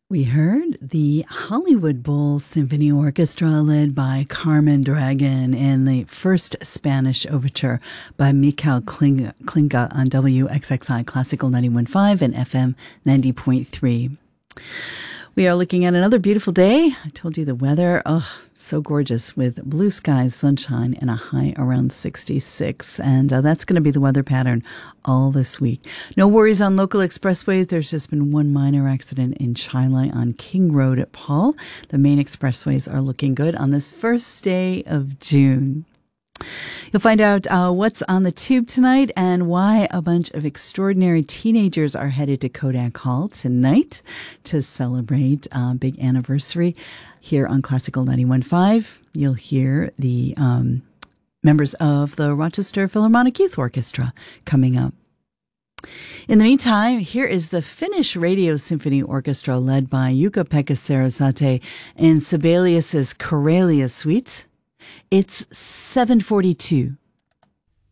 We heard the Hollywood Bowl Symphony Orchestra led by Carmen Dragon and the first Spanish overture by Mikhail Klinga on WXXI Classical 91.5 and FM 90.3. We are looking at another beautiful day. I told you the weather, so gorgeous with blue skies, sunshine, and a high around 66. And that's going to be the weather pattern all this week. No worries on local expressways. There's just been one minor accident in Chile on King Road at Paul. The main expressways are looking good on this first day of June. You'll find out what's on the tube tonight and why a bunch of extraordinary teenagers are headed to Kodak Hall tonight to celebrate a big anniversary here on Classical 91.5. You'll hear the members of the Rochester Philharmonic Youth Orchestra coming up. In the meantime, here is the Finnish Radio Symphony Orchestra led by Jukka-Pekka Sarasate in Sibelius's Karelia Suite. It's 7:42.